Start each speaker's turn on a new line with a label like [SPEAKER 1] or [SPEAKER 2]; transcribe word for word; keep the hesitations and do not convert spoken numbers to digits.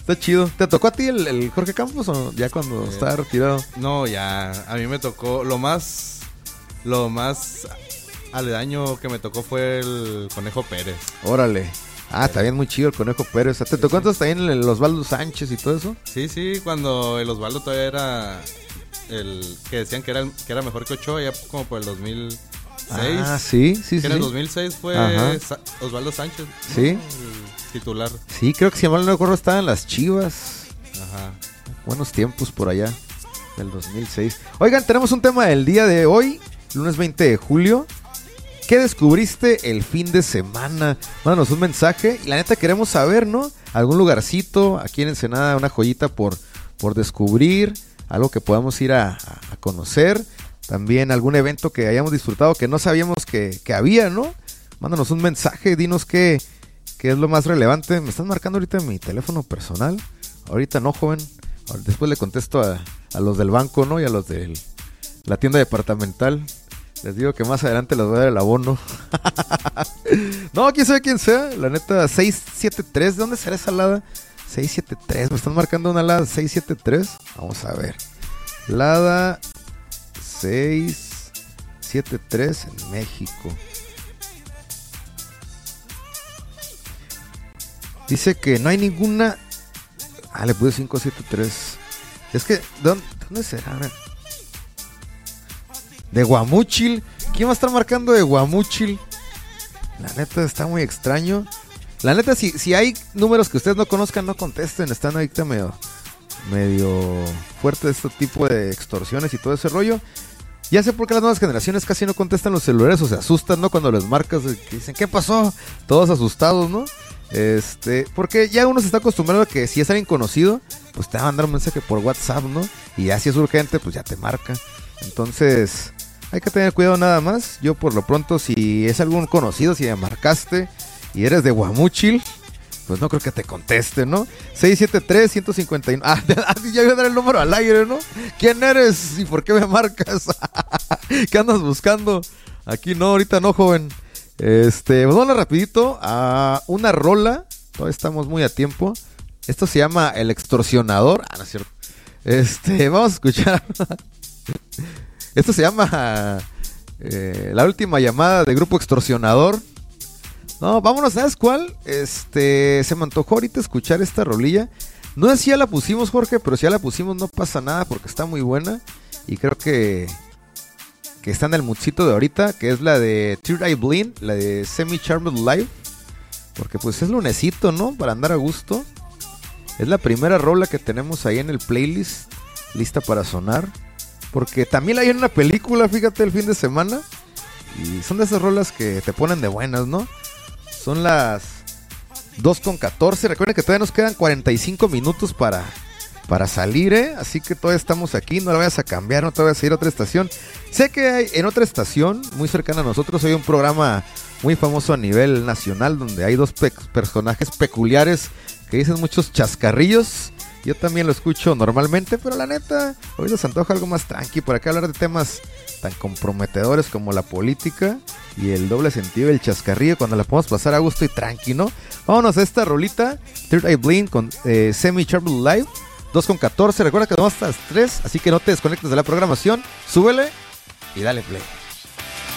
[SPEAKER 1] Está chido. ¿Te tocó a ti el, el Jorge Campos o ya cuando eh, estaba retirado?
[SPEAKER 2] No, ya. A mí me tocó. Lo más. Lo más aledaño que me tocó fue el Conejo Pérez.
[SPEAKER 1] Órale. Ah, está bien, muy chido el Conejo Pérez. ¿Te sí, tocó sí. entonces también el Osvaldo Sánchez y todo eso?
[SPEAKER 2] Sí, sí. Cuando el Osvaldo todavía era. El que decían que era, que era mejor que Ochoa, ya como por el dos mil seis.
[SPEAKER 1] Ah, sí, sí,
[SPEAKER 2] que
[SPEAKER 1] sí.
[SPEAKER 2] en el dos mil seis fue Sa- Osvaldo Sánchez, ¿no?
[SPEAKER 1] Sí.
[SPEAKER 2] El titular.
[SPEAKER 1] Sí, creo que si mal no recuerdo estaba en las Chivas.
[SPEAKER 2] Ajá.
[SPEAKER 1] Buenos tiempos por allá, del dos mil seis. Oigan, tenemos un tema del día de hoy, lunes veinte de julio. ¿Qué descubriste el fin de semana? Mándanos un mensaje y la neta queremos saber, ¿no? Algún lugarcito aquí en Ensenada, una joyita por, por descubrir, algo que podamos ir a, a conocer. También algún evento que hayamos disfrutado que no sabíamos que, que había, ¿no? Mándanos un mensaje, dinos qué, qué es lo más relevante. Me están marcando ahorita mi teléfono personal. Ahorita no, joven. Después le contesto a, a los del banco, ¿no? Y a los de la tienda departamental. Les digo que más adelante les voy a dar el abono. No, quién sabe quién sea. La neta, seis siete tres. ¿De dónde será esa lada? seis siete tres. Me están marcando una lada seis siete tres. Vamos a ver. Lada seis siete tres en México. Dice que no hay ninguna. Ah, le puse cinco siete tres. Es que, ¿dónde, dónde será? A ver. De Guamúchil. ¿Quién va a estar marcando de Guamúchil? La neta está muy extraño. La neta, si, si hay números que ustedes no conozcan, no contesten. Están ahorita medio, medio fuerte este tipo de extorsiones y todo ese rollo. Ya sé por qué las nuevas generaciones casi no contestan los celulares o se asustan, ¿no? Cuando les marcas, que dicen, ¿qué pasó? Todos asustados, ¿no? Este, porque ya uno se está acostumbrado a que si es alguien conocido, pues te va a mandar un mensaje por WhatsApp, ¿no? Y ya si es urgente, pues ya te marca. Entonces, hay que tener cuidado nada más. Yo por lo pronto, si es algún conocido, si me marcaste y eres de Guamúchil, pues no creo que te conteste, ¿no? seis siete tres, uno cinco nueve. Ah, ya voy a dar el número al aire, ¿no? ¿Quién eres y por qué me marcas? ¿Qué andas buscando? Aquí no, ahorita no, joven. Este, pues vamos rapidito a una rola. Todavía estamos muy a tiempo. Esto se llama El Extorsionador. Ah, no es cierto. Este, vamos a escuchar. Esto se llama eh, La Última Llamada de Grupo Extorsionador. No, vámonos, ¿sabes cuál? Este, se me antojó ahorita escuchar esta rolilla. No sé si ya la pusimos, Jorge, pero si ya la pusimos no pasa nada porque está muy buena. Y creo que que está en el moodcito de ahorita, que es la de Third Eye Blind, la de Semi Charmed Live. Porque pues es lunesito, ¿no? Para andar a gusto. Es la primera rola que tenemos ahí en el playlist, lista para sonar. Porque también la hay en una película, fíjate, el fin de semana. Y son de esas rolas que te ponen de buenas, ¿no? Son las dos con catorce. Recuerden que todavía nos quedan cuarenta y cinco minutos para, para salir, ¿eh? Así que todavía estamos aquí. No la vayas a cambiar, no te vayas a ir a otra estación. Sé que hay en otra estación muy cercana a nosotros hay un programa muy famoso a nivel nacional donde hay dos pe- personajes peculiares que dicen muchos chascarrillos. Yo también lo escucho normalmente, pero la neta, hoy les antoja algo más tranqui. Por acá hablar de temas tan comprometedores como la política y el doble sentido del chascarrillo cuando la podemos pasar a gusto y tranqui, ¿no? Vámonos a esta rolita, Third Eye Blind con eh, Semi Charmed Live, dos con catorce. Recuerda que vamos hasta las tres, así que no te desconectes de la programación. Súbele y dale play.